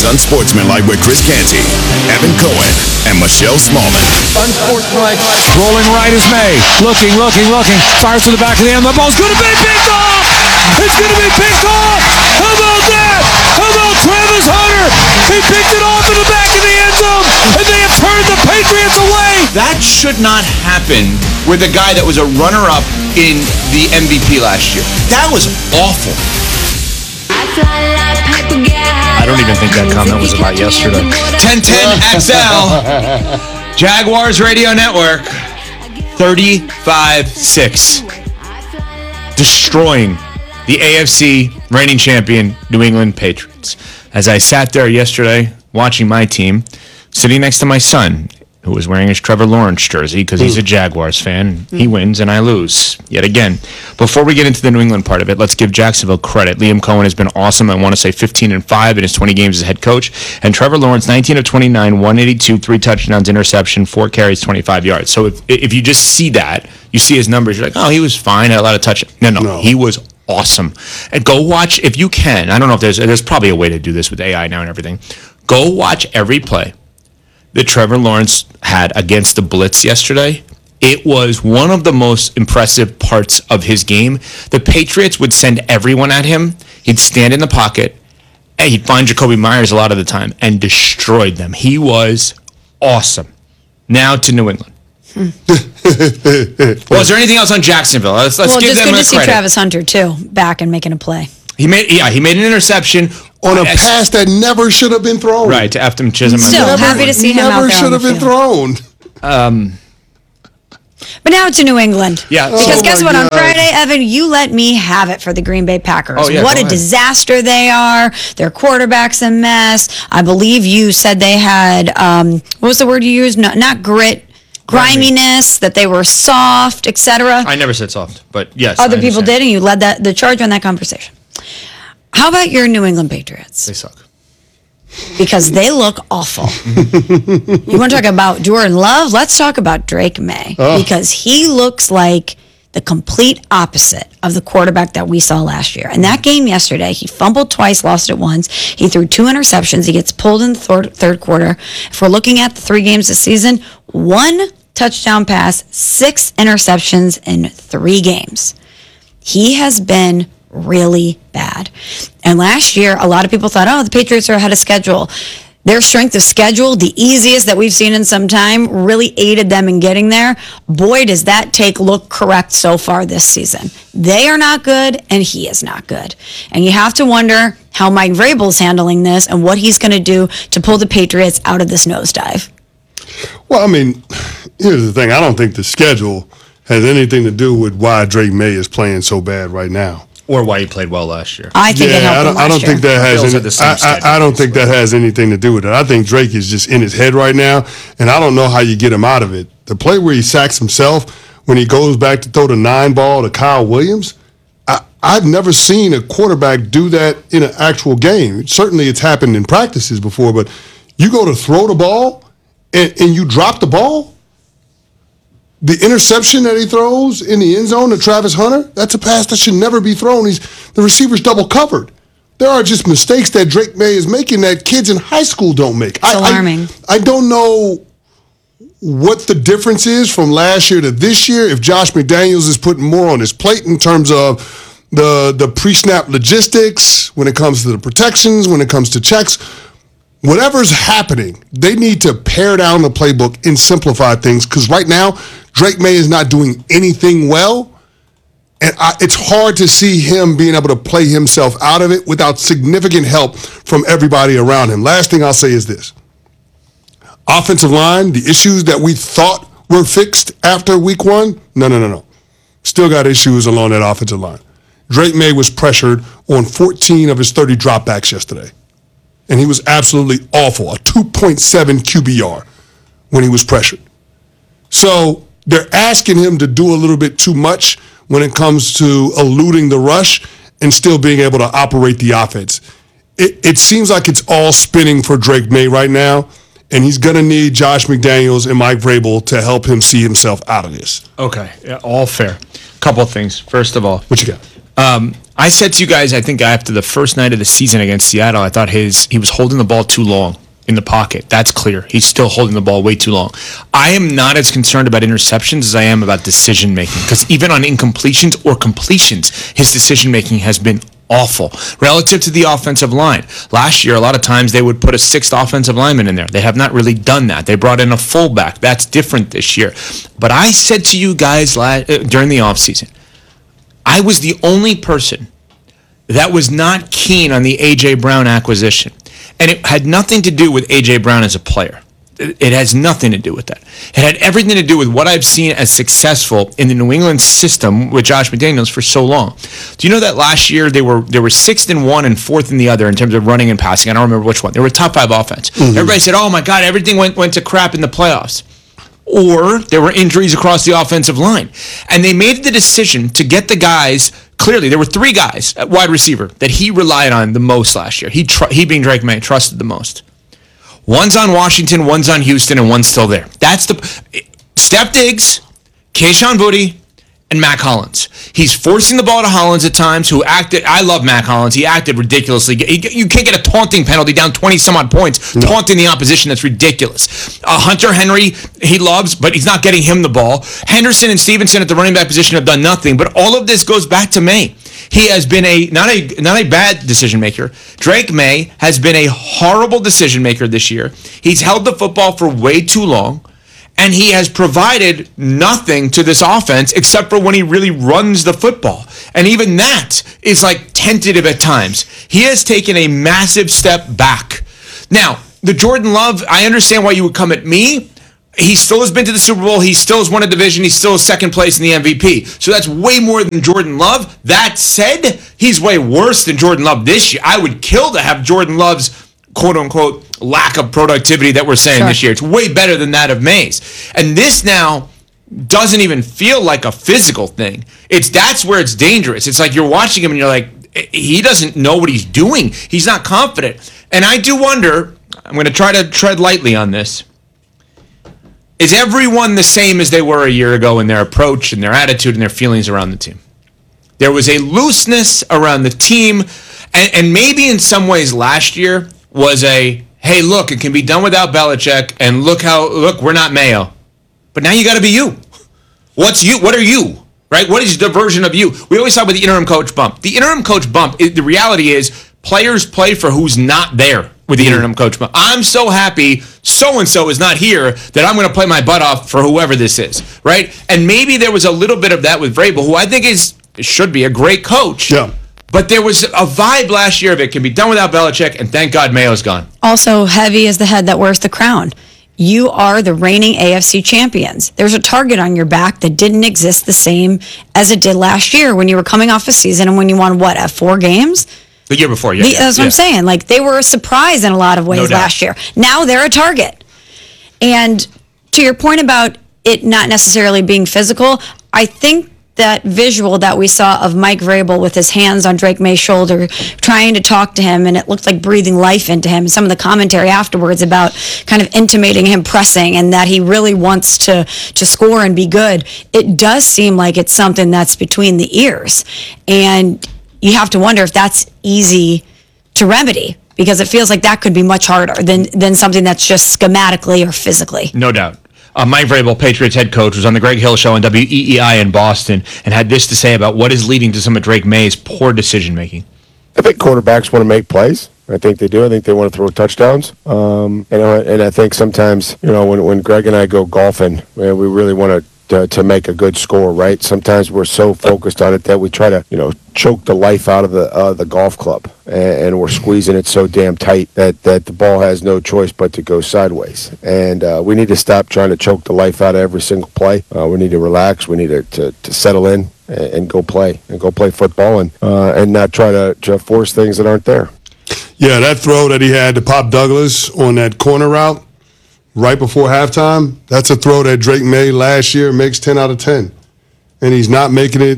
Unsportsmanlike with Chris Canty, Evan Cohen, and Michelle Smallman. Unsportsmanlike. Rolling right is May. Looking. Fires to the back of the end. The ball's going to be picked off. It's going to be picked off. How about that? How about Travis Hunter? He picked it off in the back of the end zone, and they have turned the Patriots away. That should not happen with a guy that was a runner-up in the MVP last year. That was awful. I don't even think that comment was about yesterday. 1010 XL, Jaguars Radio Network, 35-6. Destroying the AFC reigning champion New England Patriots. As I sat there yesterday watching my team, sitting next to my son, who was wearing his Trevor Lawrence jersey because he's a Jaguars fan. He wins and I lose yet again. Before we get into the New England part of it, let's give Jacksonville credit. Liam Cohen has been awesome. I want to say 15-5 in his 20 games as head coach. And Trevor Lawrence, 19 of 29, 182, 3 touchdowns, interception, 4 carries, 25 yards. So if you just see that, you see his numbers, you're like, oh, he was fine, had a lot of touch. No, he was awesome. And go watch, if you can, I don't know if there's probably a way to do this with AI now and everything. Go watch every play that Trevor Lawrence had against the Blitz yesterday. It was one of the most impressive parts of his game. The Patriots would send everyone at him. He'd stand in the pocket, and he'd find Jacoby Myers a lot of the time and destroyed them. He was awesome. Now to New England. Well, is there anything else on Jacksonville? Let's give them a credit. Well, just good to see Travis Hunter, too, back and making a play. He made an interception on a pass that never should have been thrown. Right, to Efton Chisholm. Still, happy to see him out there. Never should have been thrown. But now to New England. Yeah. Because guess what? On Friday, Evan, you let me have it for the Green Bay Packers. Oh, yeah, what a disaster they are. Their quarterback's a mess. I believe you said they had, what was the word you used? Not grit. Griminess, that they were soft, etc. I never said soft, but yes. Other people did, and you led the charge on that conversation. How about your New England Patriots? They suck. Because they look awful. You want to talk about Jordan Love? Let's talk about Drake May. Because he looks like the complete opposite of the quarterback that we saw last year. In that game yesterday, he fumbled twice, lost it once. He threw 2 interceptions. He gets pulled in the third quarter. If we're looking at the 3 games this season, 1 touchdown pass, 6 interceptions in 3 games. He has been really bad. And last year, a lot of people thought, the Patriots are ahead of schedule. Their strength of schedule, the easiest that we've seen in some time, really aided them in getting there. Boy, does that take look correct so far this season. They are not good, and he is not good. And you have to wonder how Mike Vrabel's handling this and what he's going to do to pull the Patriots out of this nosedive. Well, I mean, here's the thing. I don't think the schedule has anything to do with why Drake May is playing so bad right now. Or why he played well last year. I think it helped him last year. I don't think that has anything to do with it. I think Drake is just in his head right now, and I don't know how you get him out of it. The play where he sacks himself when he goes back to throw the 9 ball to Kyle Williams, I've never seen a quarterback do that in an actual game. Certainly it's happened in practices before, but you go to throw the ball and you drop the ball? The interception that he throws in the end zone to Travis Hunter, that's a pass that should never be thrown. The receiver's double covered. There are just mistakes that Drake May is making that kids in high school don't make. It's alarming. I don't know what the difference is from last year to this year, if Josh McDaniels is putting more on his plate in terms of the pre-snap logistics, when it comes to the protections, when it comes to checks. Whatever's happening, they need to pare down the playbook and simplify things, because right now, Drake May is not doing anything well, and it's hard to see him being able to play himself out of it without significant help from everybody around him. Last thing I'll say is this. Offensive line, the issues that we thought were fixed after week 1, no. Still got issues along that offensive line. Drake May was pressured on 14 of his 30 dropbacks yesterday, and he was absolutely awful, a 2.7 QBR when he was pressured. So they're asking him to do a little bit too much when it comes to eluding the rush and still being able to operate the offense. It seems like it's all spinning for Drake May right now, and he's going to need Josh McDaniels and Mike Vrabel to help him see himself out of this. Okay, yeah, all fair. Couple of things. First of all, what you got? I said to you guys, I think after the first night of the season against Seattle, I thought he was holding the ball too long in the pocket. That's clear. He's still holding the ball way too long. I am not as concerned about interceptions as I am about decision making, because even on incompletions or completions, his decision making has been awful relative to the offensive line. Last year, a lot of times they would put a sixth offensive lineman in there. They have not really done that. They brought in a fullback. That's different this year. But I said to you guys during the offseason, I was the only person that was not keen on the A.J. Brown acquisition. And it had nothing to do with A.J. Brown as a player. It has nothing to do with that. It had everything to do with what I've seen as successful in the New England system with Josh McDaniels for so long. Do you know that last year they were 6th in one and 4th in the other in terms of running and passing? I don't remember which one. They were top 5 offense. Mm-hmm. Everybody said, oh my God, everything went to crap in the playoffs. Or there were injuries across the offensive line. And they made the decision to get the guys. Clearly, there were 3 guys at wide receiver that he relied on the most last year. He being Drake May, trusted the most. One's on Washington, one's on Houston, and one's still there. That's Steph Diggs, Kayshon Boutte, and Mac Hollins. He's forcing the ball to Hollins at times, who acted. I love Mac Hollins. He acted ridiculously. You can't get a taunting penalty down 20-some-odd points, taunting the opposition. That's ridiculous. Hunter Henry, he loves, but he's not getting him the ball. Henderson and Stevenson at the running back position have done nothing, but all of this goes back to May. He has been not a bad decision maker. Drake May has been a horrible decision maker this year. He's held the football for way too long. And he has provided nothing to this offense except for when he really runs the football. And even that is like tentative at times. He has taken a massive step back. Now, the Jordan Love, I understand why you would come at me. He still has been to the Super Bowl. He still has won a division. He's still second place in the MVP. So that's way more than Jordan Love. That said, he's way worse than Jordan Love this year. I would kill to have Jordan Love's quote-unquote lack of productivity that we're saying this year. It's way better than that of Mays. And this now doesn't even feel like a physical thing. That's where it's dangerous. It's like you're watching him and you're like, he doesn't know what he's doing. He's not confident. And I do wonder, I'm going to try to tread lightly on this, is everyone the same as they were a year ago in their approach and their attitude and their feelings around the team? There was a looseness around the team, and maybe in some ways last year was hey, look, it can be done without Belichick, and look, we're not Mayo. But now you got to be you. What are you? Right? What is the version of you? We always talk about the interim coach bump. The interim coach bump, the reality is players play for who's not there with the interim coach bump. I'm so happy so-and-so is not here that I'm going to play my butt off for whoever this is. Right? And maybe there was a little bit of that with Vrabel, who I think should be a great coach. Yeah. But there was a vibe last year of it can be done without Belichick, and thank God Mayo's gone. Also, heavy is the head that wears the crown. You are the reigning AFC champions. There's a target on your back that didn't exist the same as it did last year when you were coming off a season and when you won, at 4 games? The year before, yeah. That's what I'm saying. Like, they were a surprise in a lot of ways last year. Now they're a target. And to your point about it not necessarily being physical, I think that visual that we saw of Mike Vrabel with his hands on Drake May's shoulder, trying to talk to him, and it looked like breathing life into him. Some of the commentary afterwards about kind of intimating him pressing and that he really wants to score and be good. It does seem like it's something that's between the ears. And you have to wonder if that's easy to remedy, because it feels like that could be much harder than something that's just schematically or physically. No doubt. Mike Vrabel, Patriots head coach, was on the Greg Hill Show on WEEI in Boston and had this to say about what is leading to some of Drake May's poor decision-making. I think quarterbacks want to make plays. I think they do. I think they want to throw touchdowns. And I think sometimes, when Greg and I go golfing, we really want to make a good score, right? Sometimes we're so focused on it that we try to, choke the life out of the golf club, and we're squeezing it so damn tight that the ball has no choice but to go sideways. And we need to stop trying to choke the life out of every single play. We need to relax. We need to settle in and go play football and not try to force things that aren't there. Yeah, that throw that he had to Pop Douglas on that corner route right before halftime, that's a throw that Drake made last year, makes 10 out of 10. And he's not making it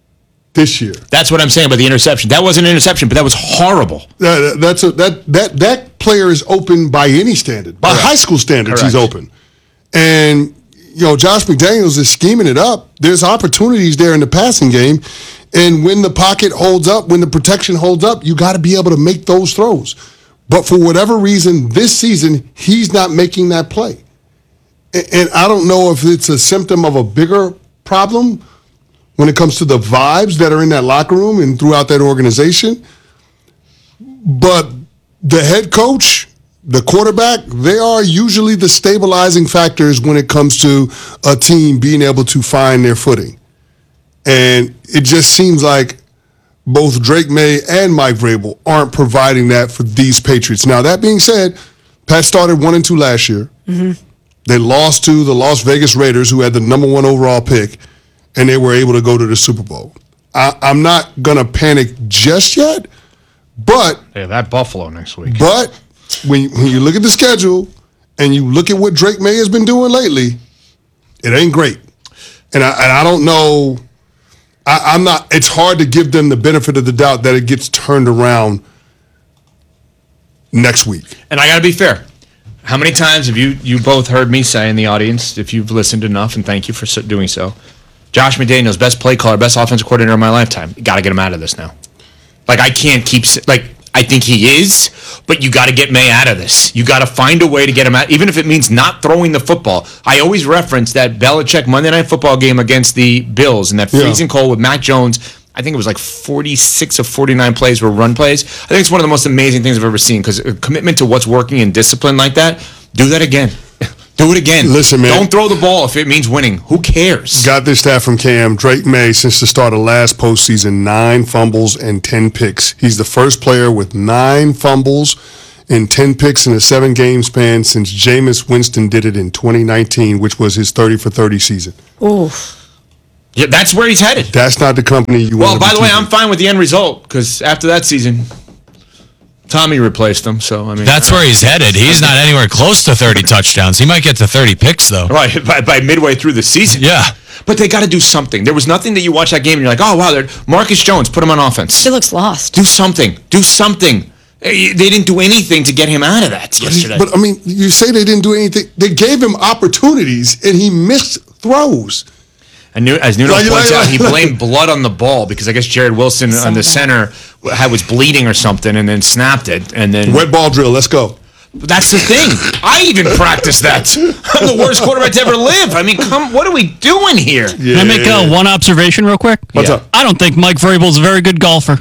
this year. That's what I'm saying about the interception. That wasn't an interception, but that was horrible. That player is open by any standard. By high school standards, He's open. And, Josh McDaniels is scheming it up. There's opportunities there in the passing game. And when the pocket holds up, when the protection holds up, you got to be able to make those throws. But for whatever reason, this season, he's not making that play. And I don't know if it's a symptom of a bigger problem when it comes to the vibes that are in that locker room and throughout that organization. But the head coach, the quarterback, they are usually the stabilizing factors when it comes to a team being able to find their footing. And it just seems like both Drake May and Mike Vrabel aren't providing that for these Patriots. Now, that being said, Pat started 1-2 last year. Mm-hmm. They lost to the Las Vegas Raiders, who had the number 1 overall pick, and they were able to go to the Super Bowl. I'm not going to panic just yet, but... Yeah, that Buffalo next week. But when you look at the schedule and you look at what Drake May has been doing lately, it ain't great. And I don't know... I'm not. It's hard to give them the benefit of the doubt that it gets turned around next week. And I got to be fair. How many times have you both heard me say in the audience, if you've listened enough, and thank you for doing so, Josh McDaniels, best play caller, best offensive coordinator of my lifetime. You got to get him out of this now. Like, I can't keep I think he is, but you got to get May out of this. You got to find a way to get him out, even if it means not throwing the football. I always reference that Belichick Monday Night Football game against the Bills and that freezing cold with Mac Jones. I think it was like 46 of 49 plays were run plays. I think it's one of the most amazing things I've ever seen because a commitment to what's working and discipline like that, do that again. Do it again. Listen, man. Don't throw the ball if it means winning. Who cares? Got this stat from Cam. Drake May, since the start of last postseason, 9 fumbles and 10 picks. He's the first player with 9 fumbles and 10 picks in a 7-game span since Jameis Winston did it in 2019, which was his 30-for-30 season. Oof. Yeah, that's where he's headed. That's not the company you want to be. Well, by the way, I'm fine with the end result because after that season, Tommy replaced him, so I mean that's where he's headed. He's not anywhere close to 30 touchdowns. He might get to 30 picks though. Right, by midway through the season. Yeah. But they got to do something. There was nothing that you watch that game and you're like, oh wow, Marcus Jones, put him on offense. He looks lost. Do something. Do something. They didn't do anything to get him out of that yesterday. But I mean, you say they didn't do anything. They gave him opportunities and he missed throws. And as Nuno points out, he blamed blood on the ball because I guess Jared Wilson on the center was bleeding or something and then snapped it. And then wet ball drill, let's go. That's the thing. I even practiced that. I'm the worst quarterback to ever live. I mean, what are we doing here? Yeah. Can I make one observation real quick? What's up? I don't think Mike Vrabel's a very good golfer.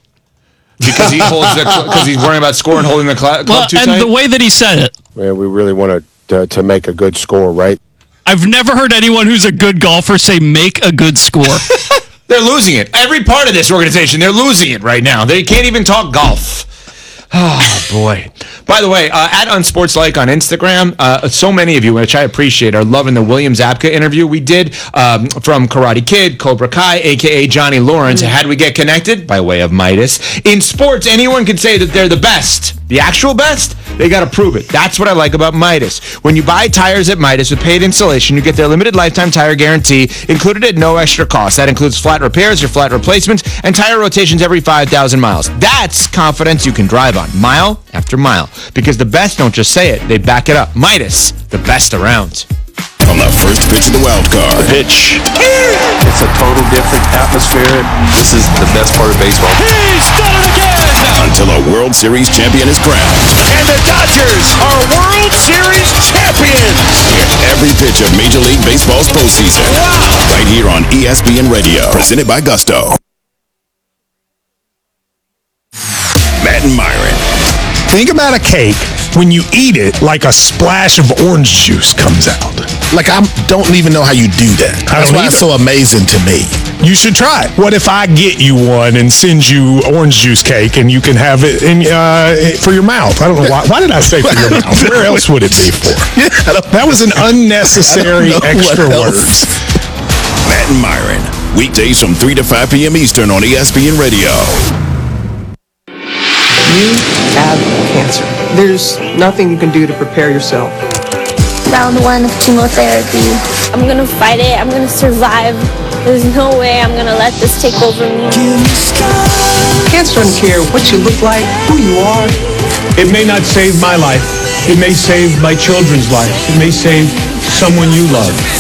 Because he's worrying about scoring, holding the club too tight? And the way that he said it. Man, we really want to make a good score, right? I've never heard anyone who's a good golfer say make a good score. They're losing it. Every part of this organization, they're losing it right now. They can't even talk golf. Oh, boy. By the way, at Unsportslike on Instagram, so many of you, which I appreciate, are loving the William Zabka interview we did from Karate Kid, Cobra Kai, a.k.a. Johnny Lawrence. How'd we get connected? By way of Midas. In sports, anyone can say that they're the best. The actual best? They got to prove it. That's what I like about Midas. When you buy tires at Midas with paid installation, you get their limited lifetime tire guarantee included at no extra cost. That includes flat repairs, your flat replacements, and tire rotations every 5,000 miles. That's confidence you can drive on, mile after mile. Because the best don't just say it, they back it up. Midas, the best around. On the first pitch of the wild card. Pitch. It's a total different atmosphere. This is the best part of baseball. He's done it again! Until a World Series champion is crowned. And the Dodgers are World Series champions! Get every pitch of Major League Baseball's postseason. Wow! Right here on ESPN Radio. Presented by Gusto. Matt and Myron. Think about a cake when you eat it like a splash of orange juice comes out. Like, I don't even know how you do that. That's why it's so amazing to me. You should try it. What if I get you one and send you orange juice cake and you can have it for your mouth? I don't know why. Why did I say for your mouth? Where else would it be for? That was an unnecessary extra word. Matt and Myron. Weekdays from 3 to 5 p.m. Eastern on ESPN Radio. You have cancer. There's nothing you can do to prepare yourself. Round 1 of chemotherapy. I'm gonna fight it. I'm gonna survive. There's no way I'm gonna let this take over me. Cancer doesn't care what you look like, who you are. It may not save my life. It may save my children's life. It may save someone you love.